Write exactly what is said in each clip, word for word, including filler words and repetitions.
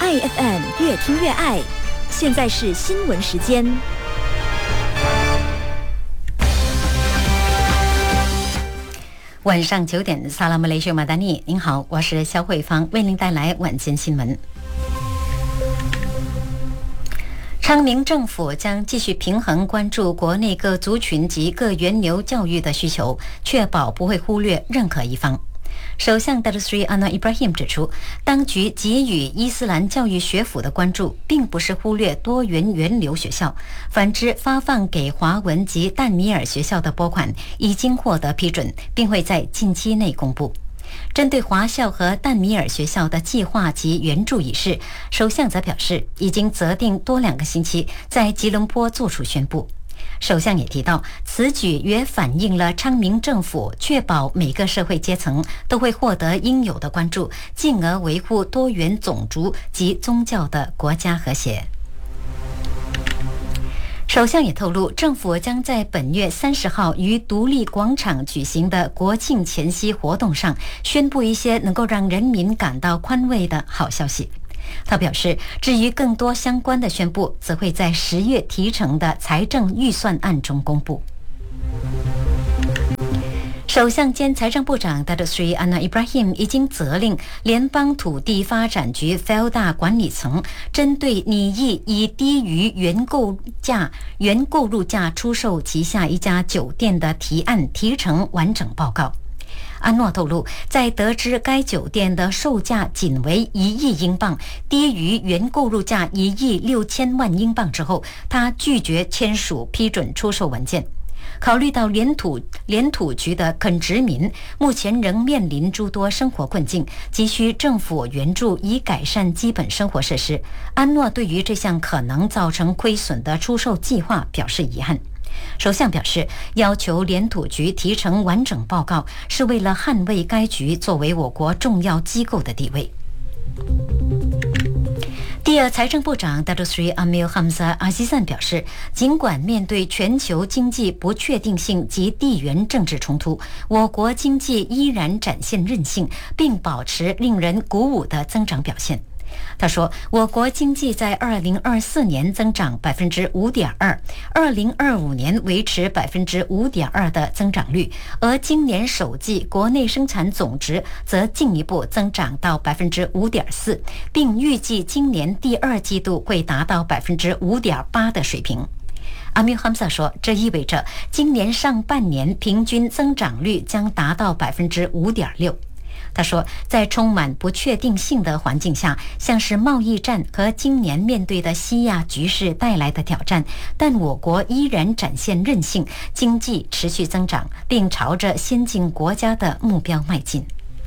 爱 F M 越听越爱，现在是新闻时间。 晚上九点，萨拉姆雷秀马达尼，您好，我是肖慧芳，为您带来晚间新闻。昌明政府将继续平衡关注国内各族群及各源流教育的需求，确保不会忽略任何一方。首相 Datuk Seri Anwar Ibrahim 指出，当局给予伊斯兰教育学府的关注，并不是忽略多元源流学校，反之，发放给华文及淡米尔学校的拨款已经获得批准，并会在近期内公布。针对华校和淡米尔学校的计划及援助一事，首相则表示，已经择定多两个星期在吉隆坡作出宣布。首相也提到，此举也反映了昌明政府确保每个社会阶层都会获得应有的关注，进而维护多元种族及宗教的国家和谐。首相也透露，政府将在本月三十号于独立广场举行的国庆前夕活动上，宣布一些能够让人民感到宽慰的好消息。他表示，至于更多相关的宣布，则会在十月提呈的财政预算案中公布。首相兼财政部长 Datuk Seri Anwar Ibrahim 已经责令联邦土地发展局 Felda 管理层针对拟议以低于原购价原购入价出售旗下一家酒店的提案提呈完整报告。安诺透露，在得知该酒店的售价仅为一亿英镑，低于原购入价一亿六千万英镑之后，他拒绝签署批准出售文件。考虑到联土联土局的垦殖民目前仍面临诸多生活困境，急需政府援助以改善基本生活设施，安诺对于这项可能造成亏损的出售计划表示遗憾。首相表示，要求联土局提呈完整报告，是为了捍卫该局作为我国重要机构的地位。第二财政部长 Datuk Seri Amir Hamzah Azizan 表示，尽管面对全球经济不确定性及地缘政治冲突，我国经济依然展现韧性，并保持令人鼓舞的增长表现。他说，我国经济在二零二四年增长百分之五点二，二零二五年维持百分之五点二的增长率，而今年首季国内生产总值则进一步增长到百分之五点四，并预计今年第二季度会达到百分之五点八的水平。阿米哈姆萨说，这意味着今年上半年平均增长率将达到百分之五点六。他说，在充满不确定性的环境下，像是贸易战和今年面对的西亚局势带来的挑战，但我国依然展现韧性，经济持续增长，并朝着先进国家的目标迈进。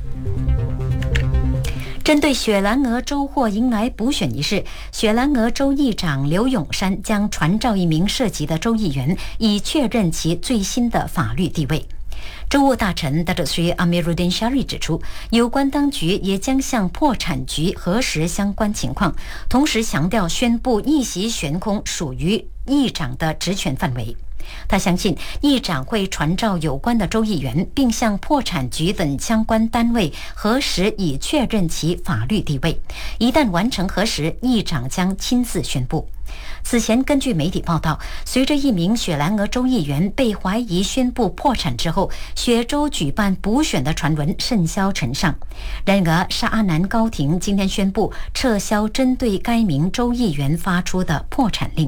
针对雪兰莪州或迎来补选一事，雪兰莪州议长刘永山将传召一名涉及的州议员，以确认其最新的法律地位。州务大臣 Datuk Seri Amiruddin Syari 指出，有关当局也将向破产局核实相关情况，同时强调宣布议席悬空属于议长的职权范围。他相信议长会传召有关的州议员，并向破产局等相关单位核实，以确认其法律地位。一旦完成核实，议长将亲自宣布。此前，根据媒体报道，随着一名雪兰莪州议员被怀疑宣布破产之后，雪州举办补选的传闻甚嚣尘上。然而，沙阿南高庭今天宣布撤销针对该名州议员发出的破产令。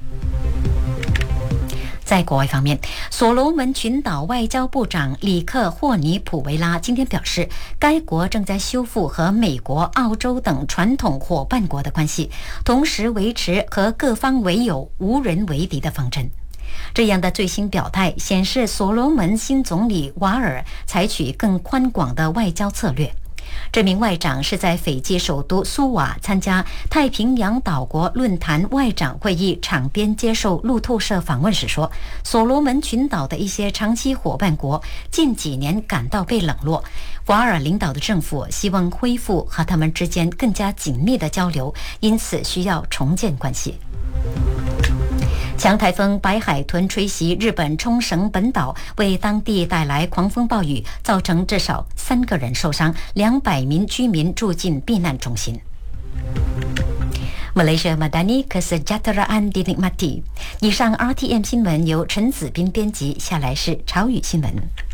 在国外方面，所罗门群岛外交部长里克霍尼普维拉今天表示，该国正在修复和美国、澳洲等传统伙伴国的关系，同时维持和各方为友、无人为敌的方针。这样的最新表态显示，所罗门新总理瓦尔采取更宽广的外交策略。这名外长是在斐济首都苏瓦参加太平洋岛国论坛外长会议场边接受路透社访问时说，所罗门群岛的一些长期伙伴国近几年感到被冷落，瓦尔领导的政府希望恢复和他们之间更加紧密的交流，因此需要重建关系。强台风白海豚吹袭日本冲绳本岛，为当地带来狂风暴雨，造成至少三个人受伤，两百名居民住进避难中心。 Malaysia Madani Kesejahteraan dinikmati。以上 R T M 新闻由陈子斌编辑，下来是潮语新闻。